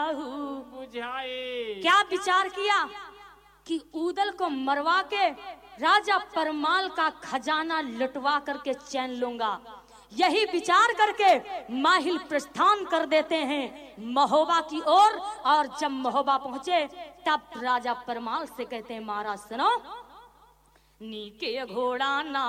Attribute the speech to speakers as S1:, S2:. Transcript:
S1: बुझाए।
S2: क्या विचार किया कि ऊदल को मरवा के राजा परमाल का खजाना लुटवा करके चैन लूंगा। यही विचार करके माहिल प्रस्थान कर देते हैं महोबा की ओर। और जब महोबा पहुंचे तब राजा परमाल से कहते हैं महाराज सुनो, नीके घोड़ा ना